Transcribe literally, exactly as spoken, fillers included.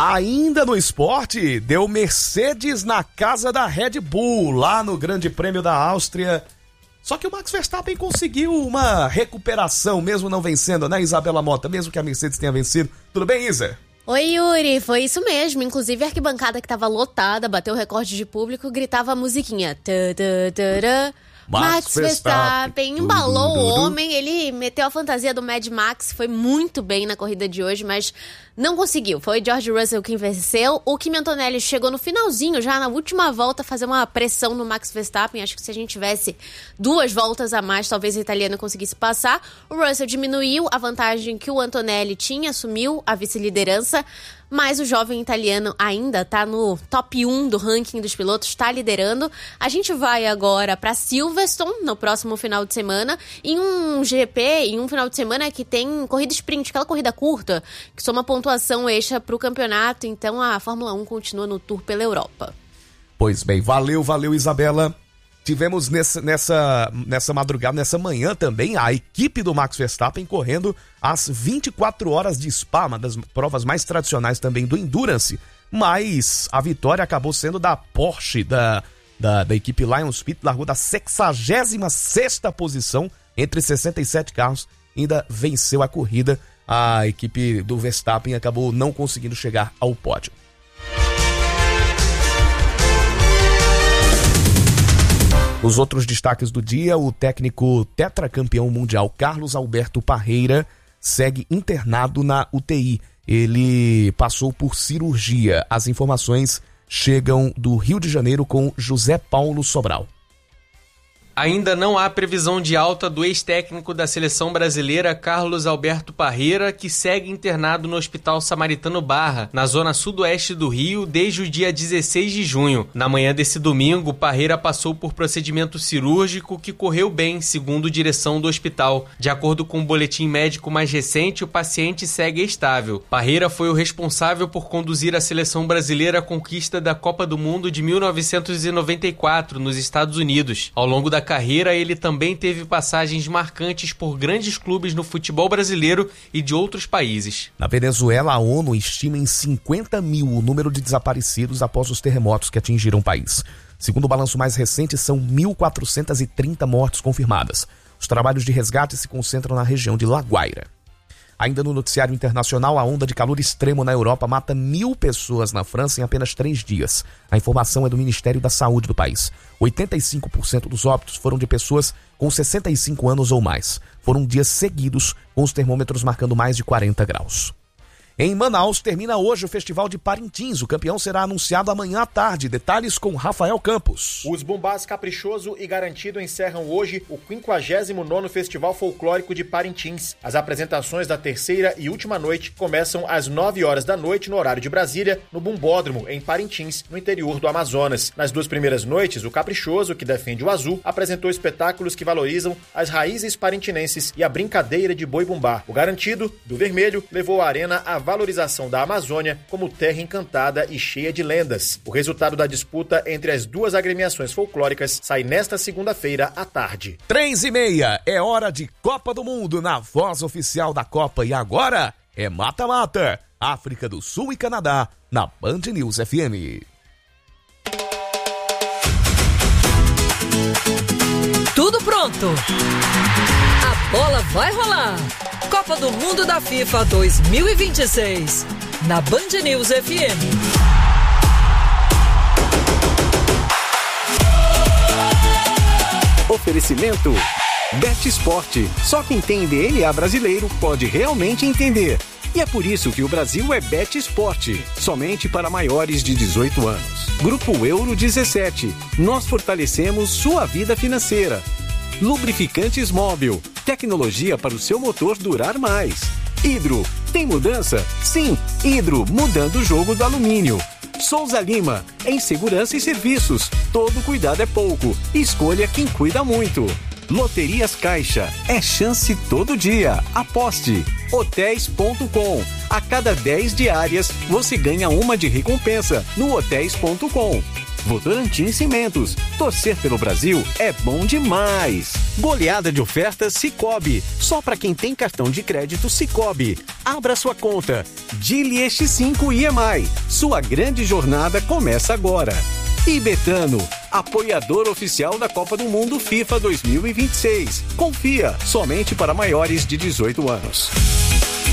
Ainda no esporte, deu Mercedes na casa da Red Bull, lá no Grande Prêmio da Áustria. Só que o Max Verstappen conseguiu uma recuperação, mesmo não vencendo, né, Isabela Mota? Mesmo que a Mercedes tenha vencido. Tudo bem, Isa? Oi, Yuri, foi isso mesmo. Inclusive, a arquibancada que estava lotada, bateu o recorde de público, gritava a musiquinha. Tadadada. Max, Max Verstappen embalou o homem, ele meteu a fantasia do Mad Max, foi muito bem na corrida de hoje, mas não conseguiu. Foi George Russell quem venceu. O Kimi Antonelli chegou no finalzinho, já na última volta, a fazer uma pressão no Max Verstappen. Acho que se a gente tivesse duas voltas a mais, talvez o italiano conseguisse passar. O Russell diminuiu a vantagem que o Antonelli tinha, assumiu a vice-liderança. Mas o jovem italiano ainda está no top um do ranking dos pilotos, está liderando. A gente vai agora para Silverstone no próximo final de semana, em um G P, em um final de semana que tem corrida sprint, aquela corrida curta, que soma pontuação extra para o campeonato. Então a Fórmula um continua no tour pela Europa. Pois bem, valeu, valeu, Isabela. Tivemos nessa, nessa, nessa madrugada, nessa manhã também, a equipe do Max Verstappen correndo às vinte e quatro horas de Spa, uma das provas mais tradicionais também do Endurance, mas a vitória acabou sendo da Porsche, da, da, da equipe Lions Pit, largou da sexagésima sexta posição entre sessenta e sete carros, ainda venceu a corrida. A equipe do Verstappen acabou não conseguindo chegar ao pódio. Os outros destaques do dia, o técnico tetracampeão mundial Carlos Alberto Parreira segue internado na U T I. Ele passou por cirurgia. As informações chegam do Rio de Janeiro com José Paulo Sobral. Ainda não há previsão de alta do ex-técnico da seleção brasileira Carlos Alberto Parreira, que segue internado no Hospital Samaritano Barra, na zona sudoeste do Rio, desde o dia dezesseis de junho. Na manhã desse domingo, Parreira passou por procedimento cirúrgico que correu bem, segundo direção do hospital. De acordo com o boletim médico mais recente, o paciente segue estável. Parreira foi o responsável por conduzir a seleção brasileira à conquista da Copa do Mundo de mil novecentos e noventa e quatro, nos Estados Unidos. Ao longo da carreira, ele também teve passagens marcantes por grandes clubes no futebol brasileiro e de outros países. Na Venezuela, a ONU estima em cinquenta mil o número de desaparecidos após os terremotos que atingiram o país. Segundo o balanço mais recente, são mil quatrocentos e trinta mortes confirmadas. Os trabalhos de resgate se concentram na região de La Guaira. Ainda no noticiário internacional, a onda de calor extremo na Europa mata mil pessoas na França em apenas três dias. A informação é do Ministério da Saúde do país. oitenta e cinco por cento dos óbitos foram de pessoas com sessenta e cinco anos ou mais. Foram dias seguidos com os termômetros marcando mais de quarenta graus. Em Manaus, termina hoje o Festival de Parintins. O campeão será anunciado amanhã à tarde. Detalhes com Rafael Campos. Os Bumbás Caprichoso e Garantido encerram hoje o quinquagésimo nono Festival Folclórico de Parintins. As apresentações da terceira e última noite começam às nove horas da noite no horário de Brasília, no Bumbódromo, em Parintins, no interior do Amazonas. Nas duas primeiras noites, o Caprichoso, que defende o azul, apresentou espetáculos que valorizam as raízes parintinenses e a brincadeira de boi bumbá. O Garantido, do vermelho, levou a arena a valorização da Amazônia como terra encantada e cheia de lendas. O resultado da disputa entre as duas agremiações folclóricas sai nesta segunda-feira à tarde. Três e meia, é hora de Copa do Mundo na voz oficial da Copa. E agora é mata-mata. África do Sul e Canadá, na Band News F M. Tudo pronto. A bola vai rolar. Copa do Mundo da FIFA dois mil e vinte e seis, na Band News F M. Oferecimento Bet Esporte. Só quem tem D N A brasileiro pode realmente entender. E é por isso que o Brasil é Bet Esporte, somente para maiores de dezoito anos. Grupo Euro dezessete. Nós fortalecemos sua vida financeira. Lubrificantes Móbil. Tecnologia para o seu motor durar mais. Hidro. Tem mudança? Sim. Hidro, mudando o jogo do alumínio. Souza Lima. Em segurança e serviços. Todo cuidado é pouco. Escolha quem cuida muito. Loterias Caixa. É chance todo dia. Aposte. hotéis ponto com. A cada dez diárias, você ganha uma de recompensa no hotéis ponto com. Votorantim Cimentos. Torcer pelo Brasil é bom demais. Goleada de ofertas Sicoob. Só para quem tem cartão de crédito Sicoob. Abra sua conta. Dili X cinco I M I. Sua grande jornada começa agora. E Betano, apoiador oficial da Copa do Mundo FIFA dois mil e vinte e seis. Confia, somente para maiores de dezoito anos.